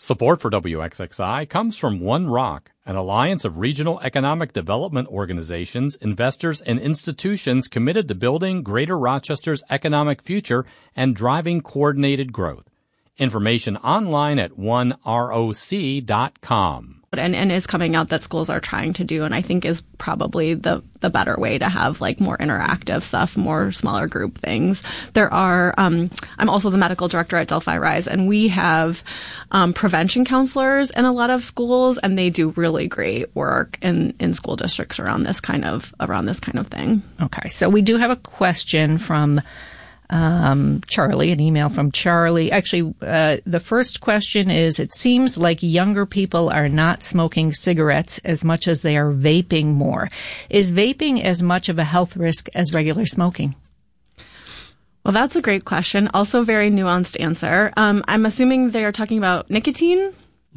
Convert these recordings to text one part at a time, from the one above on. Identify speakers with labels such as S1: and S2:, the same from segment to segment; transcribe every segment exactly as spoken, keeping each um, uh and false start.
S1: Support for W X X I comes from One Rock, an alliance of regional economic development organizations, investors, and institutions committed to building Greater Rochester's economic future and driving coordinated growth. Information online at one roc dot com.
S2: And, and is coming out that schools are trying to do, and I think is probably the, the better way to have like more interactive stuff, more smaller group things. There are, um, I'm also the medical director at Delphi Rise, and we have um, prevention counselors in a lot of schools, and they do really great work in, in school districts around this kind of around this kind of thing.
S3: Okay, so we do have a question from Um, Charlie, an email from Charlie. Actually, uh, the first question is, it seems like younger people are not smoking cigarettes as much as they are vaping more. Is vaping as much of a health risk as regular smoking?
S2: Well, that's a great question. Also very nuanced answer. Um, I'm assuming they are talking about nicotine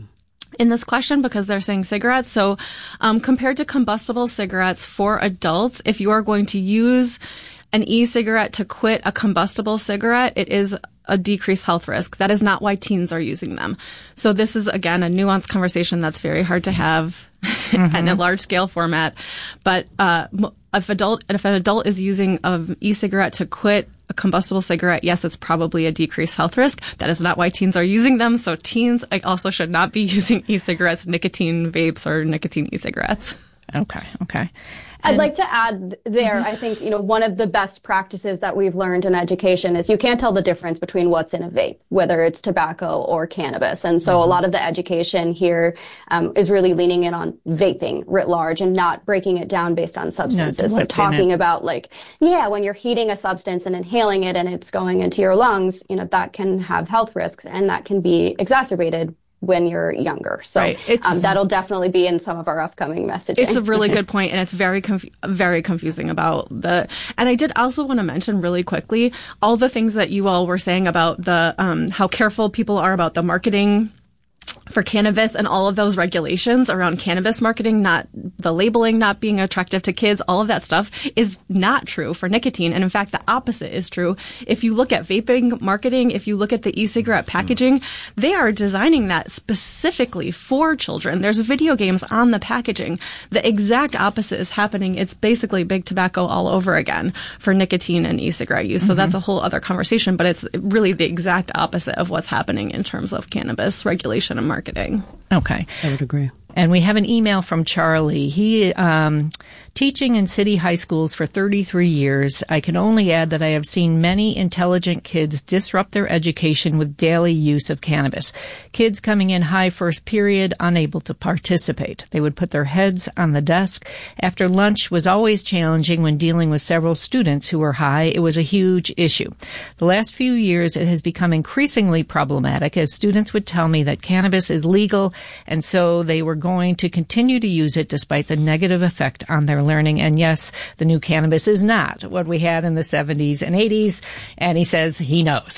S2: in this question because they're saying cigarettes. So, um, compared to combustible cigarettes for adults, if you are going to use an e-cigarette to quit a combustible cigarette, it is a decreased health risk. That is not why teens are using them. So this is, again, a nuanced conversation that's very hard to have mm-hmm. in a large-scale format. But uh, if adult, if an adult is using an e-cigarette to quit a combustible cigarette, yes, it's probably a decreased health risk. That is not why teens are using them. So teens also should not be using e-cigarettes, nicotine vapes, or nicotine e-cigarettes.
S3: Okay, okay.
S4: I'd like to add there, I think, you know, one of the best practices that we've learned in education is you can't tell the difference between what's in a vape, whether it's tobacco or cannabis. And so a lot of the education here um, is really leaning in on vaping writ large and not breaking it down based on substances.
S3: No,
S4: so talking about like, yeah, when you're heating a substance and inhaling it and it's going into your lungs, you know, that can have health risks and that can be exacerbated when you're younger. So
S2: right.
S4: um, that'll definitely be in some of our upcoming messaging.
S2: It's a really good point, and it's very, conf- very confusing about the, and I did also want to mention really quickly all the things that you all were saying about the, um, how careful people are about the marketing for cannabis and all of those regulations around cannabis marketing, not the labeling not being attractive to kids, all of that stuff is not true for nicotine. And in fact, the opposite is true. If you look at vaping marketing, if you look at the e-cigarette packaging, they are designing that specifically for children. There's video games on the packaging. The exact opposite is happening. It's basically big tobacco all over again for nicotine and e-cigarette use. So mm-hmm. that's a whole other conversation, but it's really the exact opposite of what's happening in terms of cannabis regulation and marketing.
S3: Okay.
S5: I would agree.
S3: And we have an email from Charlie. He, um, teaching in city high schools for thirty-three years, I can only add that I have seen many intelligent kids disrupt their education with daily use of cannabis. Kids coming in high first period, unable to participate. They would put their heads on the desk. After lunch was always challenging when dealing with several students who were high. It was a huge issue. The last few years, it has become increasingly problematic as students would tell me that cannabis is legal, and so they were going to continue to use it despite the negative effect on their learning. And yes, the new cannabis is not what we had in the seventies and eighties. And he says he knows.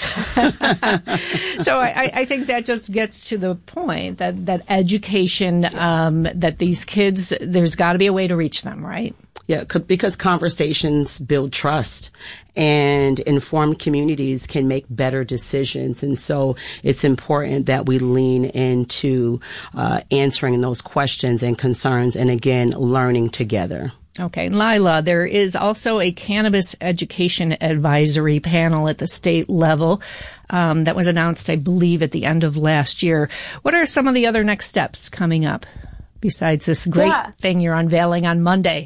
S3: So I, I think that just gets to the point that, that education, um, that these kids, there's got to be a way to reach them, right?
S5: Yeah, because conversations build trust and informed communities can make better decisions. And so it's important that we lean into uh, answering those questions and concerns and, again, learning together.
S3: Okay. Lila, there is also a cannabis education advisory panel at the state level um, that was announced, I believe, at the end of last year. What are some of the other next steps coming up? Besides this great yeah. thing you're unveiling on Monday.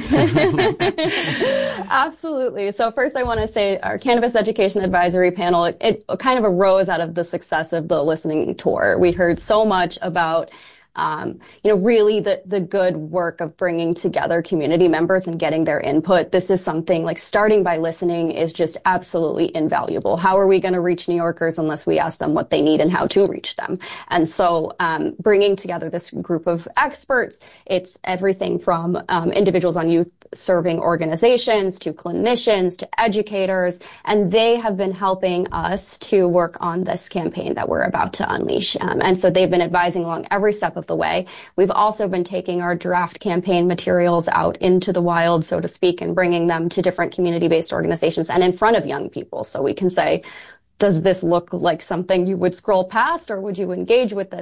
S4: Absolutely. So first I want to say our Cannabis Education Advisory Panel, it, it kind of arose out of the success of the listening tour. We heard so much about Um, you know, really the, the good work of bringing together community members and getting their input. This is something like starting by listening is just absolutely invaluable. How are we going to reach New Yorkers unless we ask them what they need and how to reach them? And so, um, bringing together this group of experts, it's everything from, um, individuals on youth serving organizations to clinicians to educators, and they have been helping us to work on this campaign that we're about to unleash. Um, and so they've been advising along every step of the way. We've also been taking our draft campaign materials out into the wild, so to speak, and bringing them to different community-based organizations and in front of young people. So we can say, does this look like something you would scroll past, or would you engage with this?